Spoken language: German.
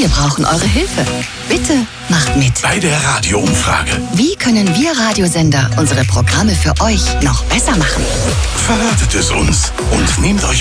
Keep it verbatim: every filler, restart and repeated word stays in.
Wir brauchen eure Hilfe. Bitte macht mit. Bei der Radioumfrage. Wie können wir Radiosender unsere Programme für euch noch besser machen? Verratet es uns und nehmt euch